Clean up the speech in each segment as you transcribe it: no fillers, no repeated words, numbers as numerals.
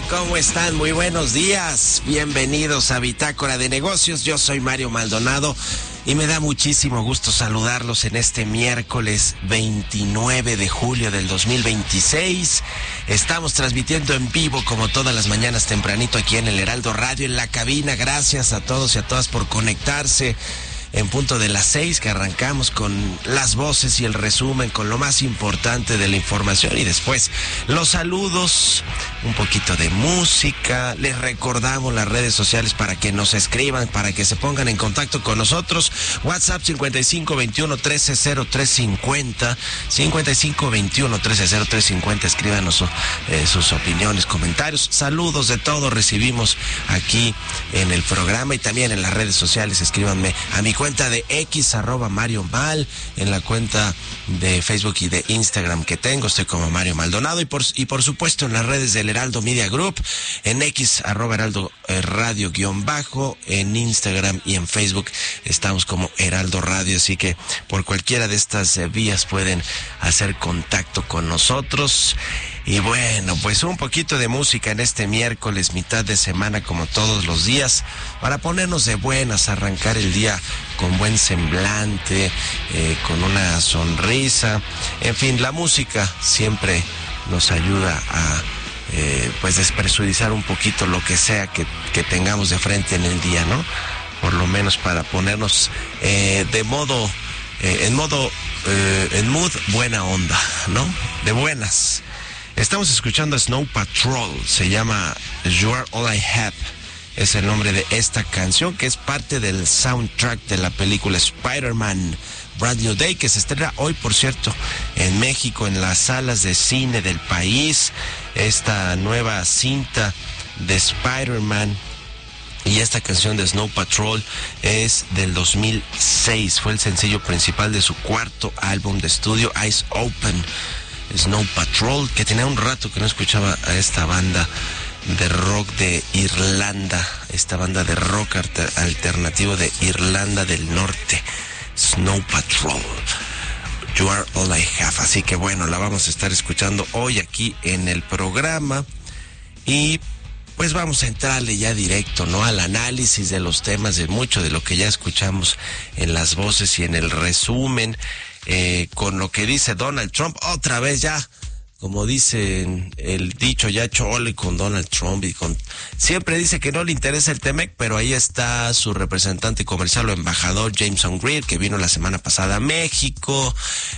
tal? ¿Cómo están? Muy buenos días. Bienvenidos a Bitácora de Negocios. Yo soy Mario Maldonado y me da muchísimo gusto saludarlos en este miércoles 29 de julio del 2026. Estamos transmitiendo en vivo como todas las mañanas tempranito aquí en el Heraldo Radio, en la cabina. Gracias a todos y a todas por conectarse. En punto de las 6 que arrancamos con las voces y el resumen, con lo más importante de la información y después los saludos, un poquito de música. Les recordamos las redes sociales para que nos escriban, para que se pongan en contacto con nosotros. WhatsApp 5521-130350, 5521-130350. Escríbanos sus opiniones, comentarios, saludos, de todo recibimos aquí en el programa y también en las redes sociales. Escríbanme a mi cuenta de X, @MarioMal, en la cuenta de Facebook y de Instagram que tengo, estoy como Mario Maldonado, y por supuesto en las redes del Heraldo Media Group, en X, @Heraldo Radio _ en Instagram y en Facebook estamos como Heraldo Radio, así que por cualquiera de estas vías pueden hacer contacto con nosotros. Y bueno, pues un poquito de música en este miércoles, mitad de semana, como todos los días, para ponernos de buenas, arrancar el día con buen semblante, con una sonrisa. En fin, la música siempre nos ayuda a pues despresurizar un poquito lo que sea que tengamos de frente en el día, ¿no? Por lo menos para ponernos en mood buena onda, ¿no? De buenas. Estamos escuchando a Snow Patrol, se llama You Are All I Have, es el nombre de esta canción que es parte del soundtrack de la película Spider-Man Brand New Day, que se estrena hoy, por cierto, en México, en las salas de cine del país. Esta nueva cinta de Spider-Man y esta canción de Snow Patrol es del 2006, fue el sencillo principal de su cuarto álbum de estudio, Eyes Open. Snow Patrol, que tenía un rato que no escuchaba a esta banda de rock de Irlanda, esta banda de rock alternativo de Irlanda del Norte, Snow Patrol, You Are All I Have. Así que bueno, la vamos a estar escuchando hoy aquí en el programa y pues vamos a entrarle ya directo, ¿no? Al análisis de los temas, de mucho de lo que ya escuchamos en las voces y en el resumen. Con lo que dice Donald Trump, otra vez ya, como dice el dicho, ya chole con Donald Trump, y siempre dice que no le interesa el TEMEC, pero ahí está su representante comercial o embajador Jameson Greer, que vino la semana pasada a México,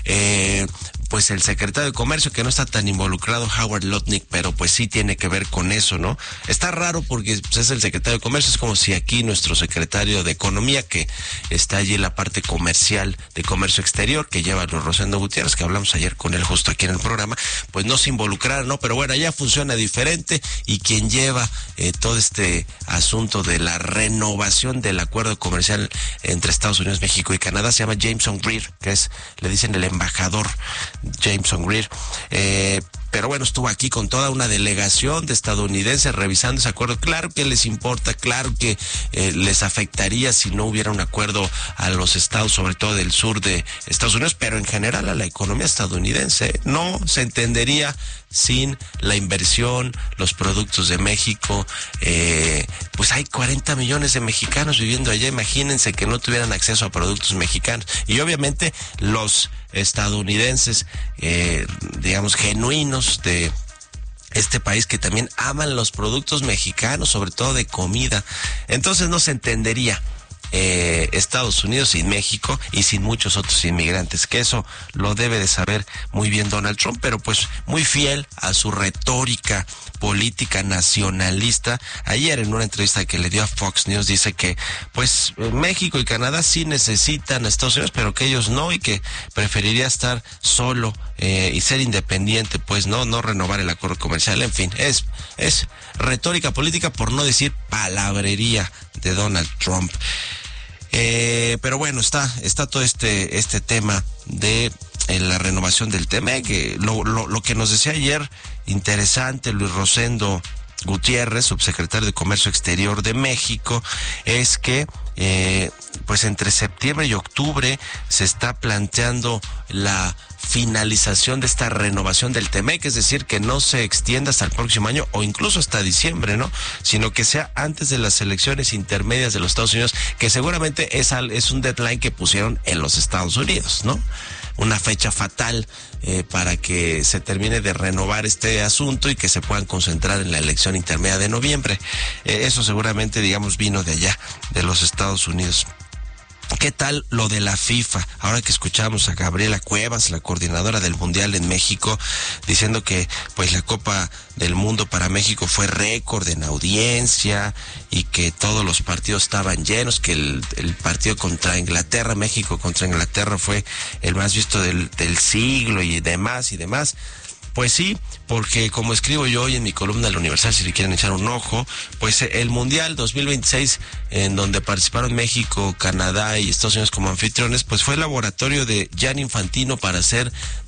pues el secretario de Comercio, que no está tan involucrado, Howard Lutnick, pero pues sí tiene que ver con eso, ¿no? Está raro porque pues, es el secretario de Comercio, es como si aquí nuestro secretario de Economía, que está allí en la parte comercial de Comercio Exterior, que lleva a Rosendo Gutiérrez, que hablamos ayer con él justo aquí en el programa, pues no se involucrara, ¿no? Pero bueno, allá funciona diferente, y quien lleva todo este asunto de la renovación del acuerdo comercial entre Estados Unidos, México y Canadá se llama Jameson Greer, que es, le dicen el embajador Jameson Greer. Pero bueno, estuvo aquí con toda una delegación de estadounidenses revisando ese acuerdo. Claro que les importa, claro que les afectaría si no hubiera un acuerdo a los estados, sobre todo del sur de Estados Unidos, pero en general a la economía estadounidense. No se entendería sin la inversión, los productos de México. Pues hay 40 millones de mexicanos viviendo allá. Imagínense que no tuvieran acceso a productos mexicanos. Y obviamente los estadounidenses, digamos, genuinos de este país, que también aman los productos mexicanos, sobre todo de comida. Entonces no se entendería Estados Unidos sin México y sin muchos otros inmigrantes, que eso lo debe de saber muy bien Donald Trump, pero pues muy fiel a su retórica política nacionalista. Ayer en una entrevista que le dio a Fox News dice que pues México y Canadá sí necesitan a Estados Unidos, pero que ellos no, y que preferiría estar solo y ser independiente, pues no renovar el acuerdo comercial. En fin, es retórica política, por no decir palabrería de Donald Trump. Pero bueno, está todo este tema de la renovación del TEMEC, lo que nos decía ayer, interesante Luis Rosendo Gutiérrez, subsecretario de Comercio Exterior de México, es que pues entre septiembre y octubre se está planteando la finalización de esta renovación del TEMEC, es decir, que no se extienda hasta el próximo año o incluso hasta diciembre, ¿no? Sino que sea antes de las elecciones intermedias de los Estados Unidos, que seguramente es un deadline que pusieron en los Estados Unidos, ¿no? Una fecha fatal para que se termine de renovar este asunto y que se puedan concentrar en la elección intermedia de noviembre. Eso seguramente, digamos, vino de allá, de los Estados Unidos. ¿Qué tal lo de la FIFA? Ahora que escuchamos a Gabriela Cuevas, la coordinadora del Mundial en México, diciendo que pues la Copa del Mundo para México fue récord en audiencia y que todos los partidos estaban llenos, que el partido contra Inglaterra, México contra Inglaterra, fue el más visto del siglo y demás y demás. Pues sí, porque como escribo yo hoy en mi columna de La Universal, si le quieren echar un ojo, pues el Mundial 2026, en donde participaron México, Canadá y Estados Unidos como anfitriones, pues fue el laboratorio de Gianni Infantino para hacer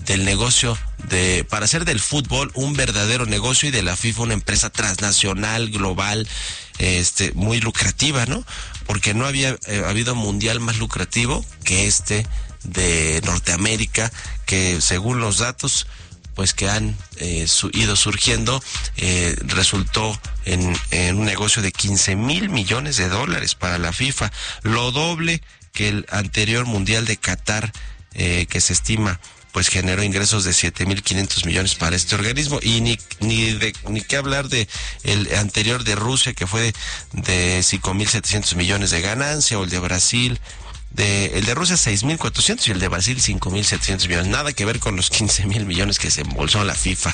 para hacer del fútbol un verdadero negocio y de la FIFA una empresa transnacional, global, muy lucrativa, ¿no? Porque no había habido mundial más lucrativo que este de Norteamérica, que según los datos pues que han ido surgiendo, resultó en un negocio de 15,000 millones de dólares para la FIFA, lo doble que el anterior Mundial de Qatar, que se estima pues generó ingresos de 7,500 millones para este organismo, y ni qué hablar de el anterior de Rusia, que fue de 5,700 millones de ganancia, o el de Brasil, el de Rusia 6,400 y el de Brasil 5,700 millones. Nada que ver con los 15,000 millones que se embolsó la FIFA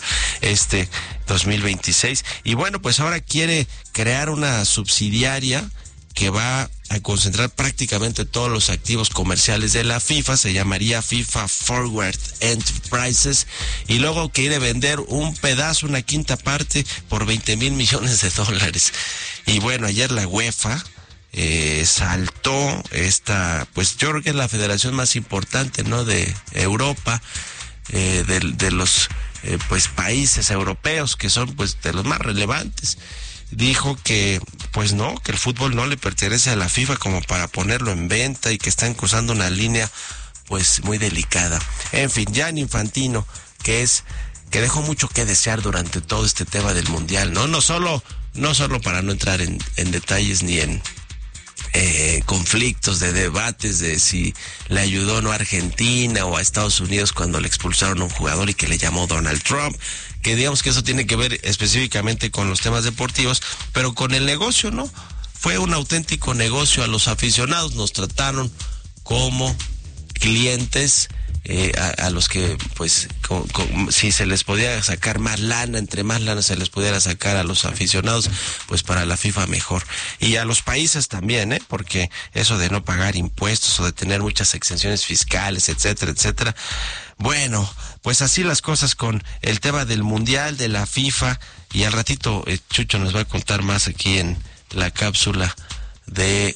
2026. Y bueno, pues ahora quiere crear una subsidiaria que va a concentrar prácticamente todos los activos comerciales de la FIFA. Se llamaría FIFA Forward Enterprises, y luego quiere vender un pedazo, una quinta parte, por 20,000 millones de dólares. Y bueno, ayer la UEFA saltó pues yo creo que es la federación más importante, ¿no?, de Europa, de los pues países europeos, que son pues de los más relevantes. Dijo que pues no, que el fútbol no le pertenece a la FIFA como para ponerlo en venta, y que están cruzando una línea pues muy delicada. En fin, Gianni Infantino, que dejó mucho que desear durante todo este tema del Mundial, no solo para no entrar en detalles ni en conflictos, de debates de si le ayudó o no a Argentina o a Estados Unidos cuando le expulsaron a un jugador y que le llamó Donald Trump, que digamos que eso tiene que ver específicamente con los temas deportivos, pero con el negocio, ¿no? Fue un auténtico negocio. A los aficionados nos trataron como clientes, a los que pues si se les podía sacar más lana, entre más lana se les pudiera sacar a los aficionados, pues para la FIFA mejor. Y a los países también, porque eso de no pagar impuestos o de tener muchas exenciones fiscales, etcétera, etcétera. Bueno, pues así las cosas con el tema del Mundial, de la FIFA, y al ratito Chucho nos va a contar más aquí en la cápsula de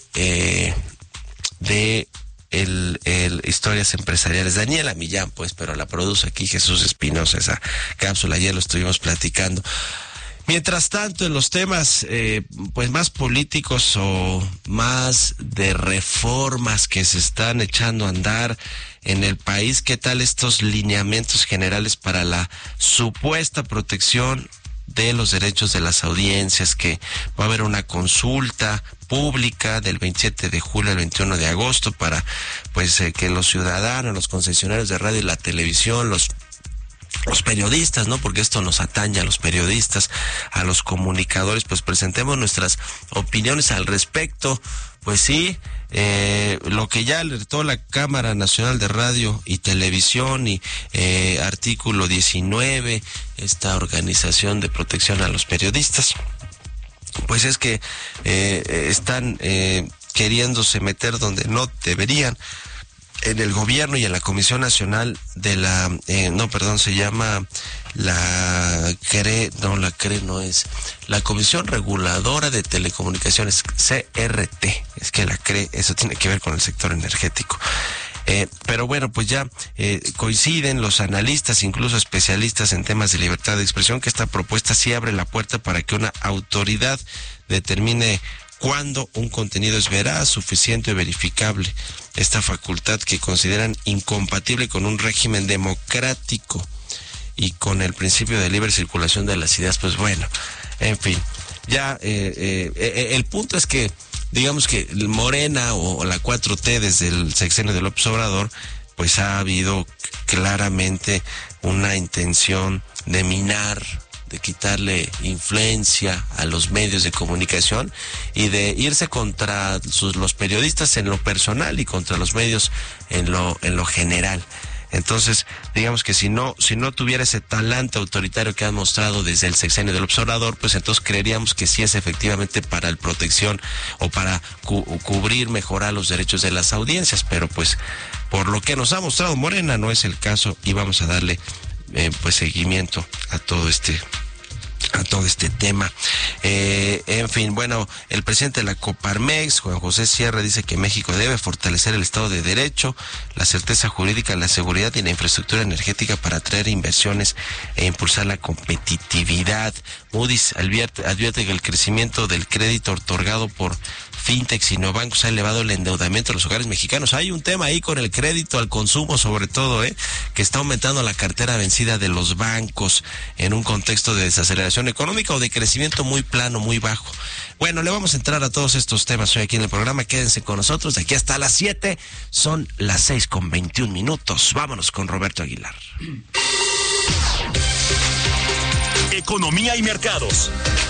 Historias Empresariales. Daniela Millán, pues, pero la produce aquí Jesús Espinosa, esa cápsula, ayer lo estuvimos platicando. Mientras tanto, en los temas pues más políticos o más de reformas que se están echando a andar en el país, ¿qué tal estos lineamientos generales para la supuesta protección de los derechos de las audiencias? Que va a haber una consulta pública del 27 de julio al 21 de agosto para pues que los ciudadanos, los concesionarios de radio y la televisión, los periodistas, ¿no?, porque esto nos atañe a los periodistas, a los comunicadores, pues presentemos nuestras opiniones al respecto. Pues sí, lo que ya alertó la Cámara Nacional de Radio y Televisión y artículo 19, esta organización de protección a los periodistas, pues es que están queriéndose meter donde no deberían, en el gobierno y en la Comisión Nacional de la, se llama la Comisión Reguladora de Telecomunicaciones, CRT, es que la CRE, eso tiene que ver con el sector energético. Pero bueno, pues ya coinciden los analistas, incluso especialistas en temas de libertad de expresión, que esta propuesta sí abre la puerta para que una autoridad determine cuándo un contenido es veraz, suficiente o verificable. Esta facultad que consideran incompatible con un régimen democrático y con el principio de libre circulación de las ideas. Pues bueno, en fin, ya el punto es que, digamos que Morena o la 4T desde el sexenio de López Obrador, pues ha habido claramente una intención de minar, de quitarle influencia a los medios de comunicación y de irse contra los periodistas en lo personal y contra los medios en lo general. Entonces, digamos que si no tuviera ese talante autoritario que han mostrado desde el sexenio del observador, pues entonces creeríamos que sí es efectivamente para la protección o para cubrir, mejorar los derechos de las audiencias, pero pues por lo que nos ha mostrado Morena no es el caso y vamos a darle pues seguimiento a todo este tema. En fin, bueno, el presidente de la Coparmex, Juan José Sierra, dice que México debe fortalecer el Estado de Derecho, la certeza jurídica, la seguridad y la infraestructura energética para atraer inversiones e impulsar la competitividad. Moody's advierte que el crecimiento del crédito otorgado por fintechs y neobancos ha elevado el endeudamiento de los hogares mexicanos. Hay un tema ahí con el crédito al consumo, sobre todo, que está aumentando la cartera vencida de los bancos en un contexto de desaceleración económica o de crecimiento muy plano, muy bajo. Bueno, le vamos a entrar a todos estos temas hoy aquí en el programa. Quédense con nosotros de aquí hasta las 7. Son las 6:21. Vámonos con Roberto Aguilar. Economía y mercados.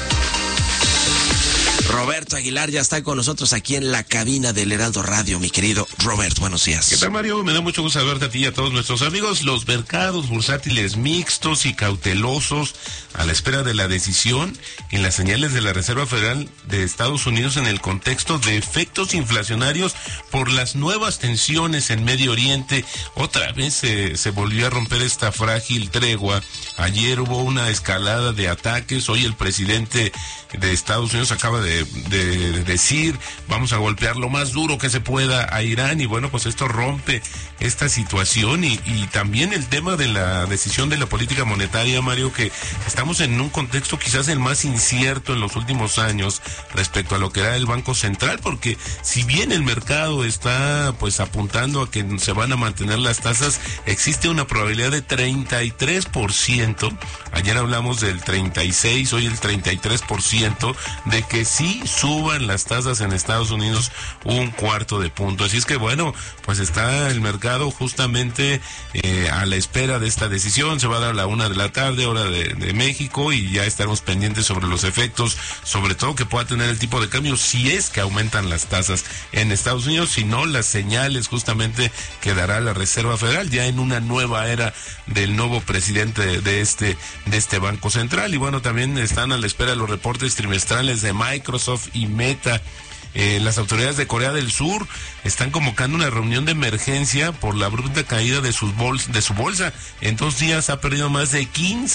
Roberto Aguilar ya está con nosotros aquí en la cabina del Heraldo Radio. Mi querido Robert, buenos días. ¿Qué tal, Mario? Me da mucho gusto saludarte a ti y a todos nuestros amigos. Los mercados bursátiles mixtos y cautelosos a la espera de la decisión en las señales de la Reserva Federal de Estados Unidos en el contexto de efectos inflacionarios por las nuevas tensiones en Medio Oriente. Otra vez se volvió a romper esta frágil tregua. Ayer hubo una escalada de ataques. Hoy el presidente de Estados Unidos acaba de decir, vamos a golpear lo más duro que se pueda a Irán, y bueno, pues esto rompe esta situación y también el tema de la decisión de la política monetaria, Mario, que estamos en un contexto quizás el más incierto en los últimos años respecto a lo que era el Banco Central, porque si bien el mercado está pues apuntando a que se van a mantener las tasas, existe una probabilidad de 33%, ayer hablamos del 36%, hoy el 33%, de que sí suban las tasas en Estados Unidos 1/4 de punto. Así es que bueno, pues está el mercado justamente a la espera de esta decisión. Se va a dar a la 1 de la tarde, hora de México, y ya estaremos pendientes sobre los efectos, sobre todo que pueda tener el tipo de cambio si es que aumentan las tasas en Estados Unidos, si no, las señales justamente que dará la Reserva Federal ya en una nueva era del nuevo presidente de este Banco Central. Y bueno, también están a la espera los reportes trimestrales de Microsoft y Meta. Las autoridades de Corea del Sur están convocando una reunión de emergencia por la abrupta caída de su bolsa. En 2 días ha perdido más de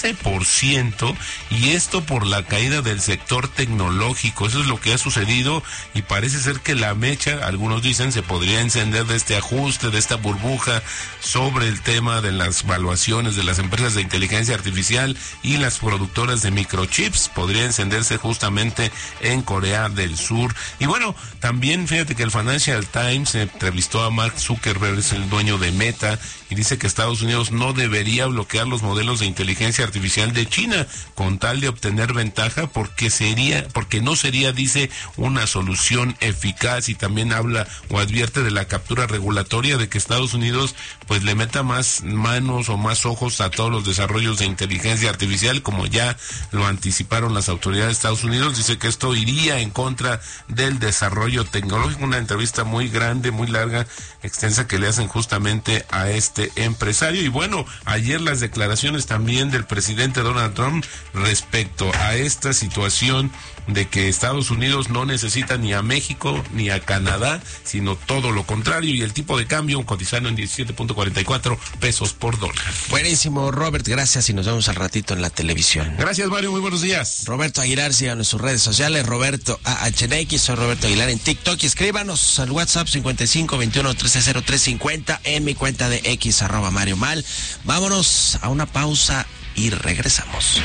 15%, y esto por la caída del sector tecnológico. Eso es lo que ha sucedido, y parece ser que la mecha, algunos dicen, se podría encender de este ajuste, de esta burbuja sobre el tema de las valuaciones de las empresas de inteligencia artificial y las productoras de microchips. Podría encenderse justamente en Corea del Sur. Y bueno, también fíjate que el Financial Times entrevistó a Mark Zuckerberg, es el dueño de Meta, y dice que Estados Unidos no debería bloquear los modelos de inteligencia artificial de China con tal de obtener ventaja, porque no sería, dice, una solución eficaz. Y también habla o advierte de la captura regulatoria, de que Estados Unidos pues le meta más manos o más ojos a todos los desarrollos de inteligencia artificial, como ya lo anticiparon las autoridades de Estados Unidos. Dice que esto iría en contra del desarrollo tecnológico. Una entrevista muy grande, muy larga, extensa, que le hacen justamente a este empresario. Y bueno, ayer las declaraciones también del presidente Donald Trump respecto a esta situación de que Estados Unidos no necesita ni a México ni a Canadá, sino todo lo contrario, y el tipo de cambio cotizando en 17.44 pesos por dólar. Buenísimo, Robert, gracias, y nos vemos al ratito en la televisión. Gracias, Mario, muy buenos días. Roberto Aguilar, síganos en sus redes sociales, Roberto AHNX, soy Roberto Alberto Aguilar en TikTok, y escríbanos al WhatsApp 55 21 13 03 50 en mi cuenta de X @Mario Mal. Vámonos a una pausa y regresamos.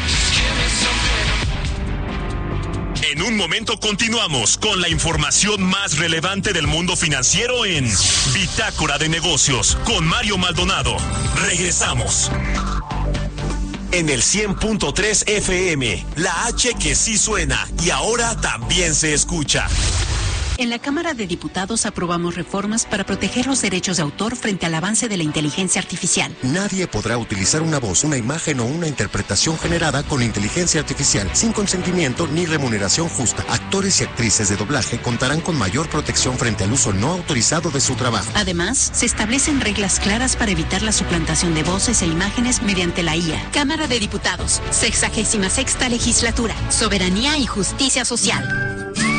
En un momento continuamos con la información más relevante del mundo financiero en Bitácora de Negocios con Mario Maldonado. Regresamos. En el 100.3 FM, la H que sí suena y ahora también se escucha. En la Cámara de Diputados aprobamos reformas para proteger los derechos de autor frente al avance de la inteligencia artificial. Nadie podrá utilizar una voz, una imagen o una interpretación generada con inteligencia artificial sin consentimiento ni remuneración justa. Actores y actrices de doblaje contarán con mayor protección frente al uso no autorizado de su trabajo. Además, se establecen reglas claras para evitar la suplantación de voces e imágenes mediante la IA. Cámara de Diputados, 66ª Legislatura, Soberanía y Justicia Social.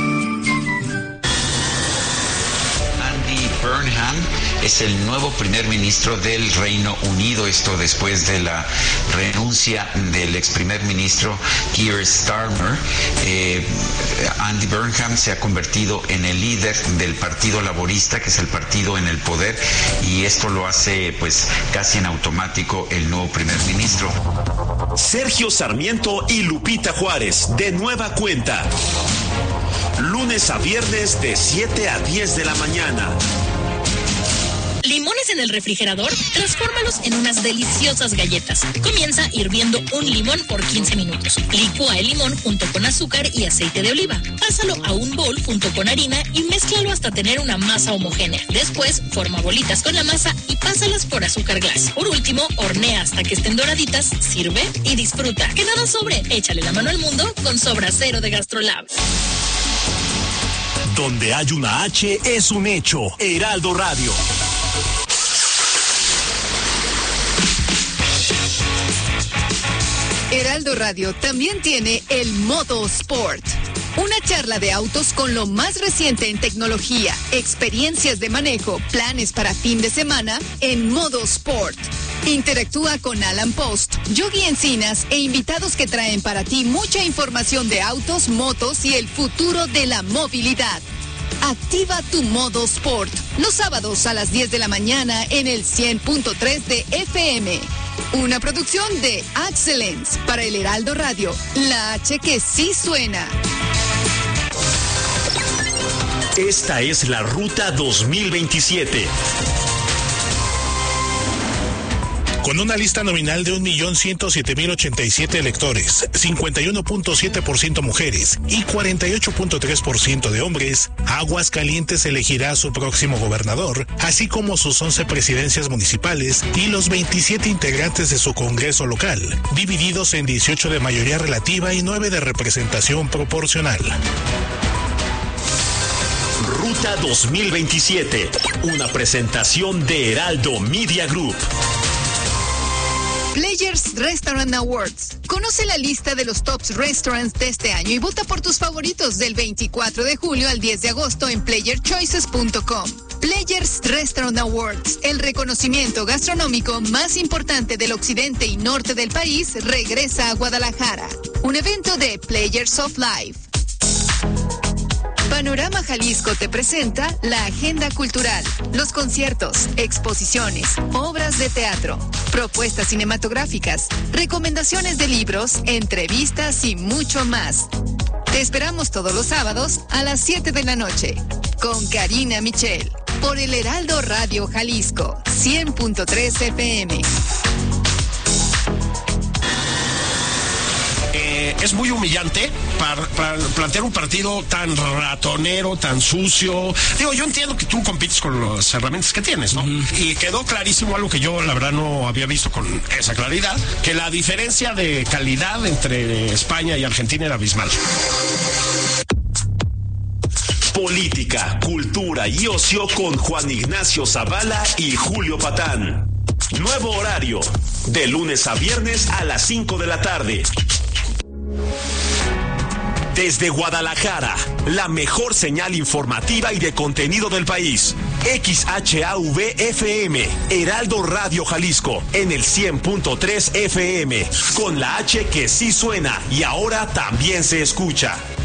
Burnham es el nuevo primer ministro del Reino Unido, esto después de la renuncia del ex primer ministro Keir Starmer. Andy Burnham se ha convertido en el líder del Partido Laborista, que es el partido en el poder, y esto lo hace pues casi en automático el nuevo primer ministro. Sergio Sarmiento y Lupita Juárez, de nueva cuenta. Lunes a viernes de 7 a 10 de la mañana. ¿Limones en el refrigerador? Transfórmalos en unas deliciosas galletas. Comienza hirviendo un limón por 15 minutos. Licúa el limón junto con azúcar y aceite de oliva. Pásalo a un bol junto con harina y mézclalo hasta tener una masa homogénea. Después, forma bolitas con la masa y pásalas por azúcar glass. Por último, hornea hasta que estén doraditas, sirve y disfruta. Que nada sobre, échale la mano al mundo con Sobra Cero de GastroLab. Donde hay una H es un hecho. Heraldo Radio. Heraldo Radio también tiene el Modo Sport. Una charla de autos con lo más reciente en tecnología, experiencias de manejo, planes para fin de semana en Modo Sport. Interactúa con Alan Post, Yogi Encinas e invitados que traen para ti mucha información de autos, motos y el futuro de la movilidad. Activa tu Modo Sport los sábados a las 10 de la mañana en el 100.3 de FM. Una producción de Excellence para el Heraldo Radio, la H que sí suena. Esta es la Ruta 2027. Con una lista nominal de 1.107.087 electores, 51.7% mujeres y 48.3% de hombres, Aguascalientes elegirá a su próximo gobernador, así como sus 11 presidencias municipales y los 27 integrantes de su Congreso local, divididos en 18 de mayoría relativa y 9 de representación proporcional. Ruta 2027, una presentación de Heraldo Media Group. Players Restaurant Awards. Conoce la lista de los tops restaurants de este año y vota por tus favoritos del 24 de julio al 10 de agosto en playerchoices.com. Players Restaurant Awards, el reconocimiento gastronómico más importante del occidente y norte del país, regresa a Guadalajara. Un evento de Players of Life. Panorama Jalisco te presenta la agenda cultural, los conciertos, exposiciones, obras de teatro, propuestas cinematográficas, recomendaciones de libros, entrevistas y mucho más. Te esperamos todos los sábados a las 7 de la noche con Karina Michel por el Heraldo Radio Jalisco 100.3 FM. Es muy humillante para plantear un partido tan ratonero, tan sucio. Digo, yo entiendo que tú compites con las herramientas que tienes, ¿no? Y quedó clarísimo algo que yo, la verdad, no había visto con esa claridad, que la diferencia de calidad entre España y Argentina era abismal. Política, cultura y ocio con Juan Ignacio Zavala y Julio Patán. Nuevo horario, de lunes a viernes a las 5 de la tarde. Desde Guadalajara, la mejor señal informativa y de contenido del país. XHAV-FM, Heraldo Radio Jalisco, en el 100.3 FM, con la H que sí suena y ahora también se escucha.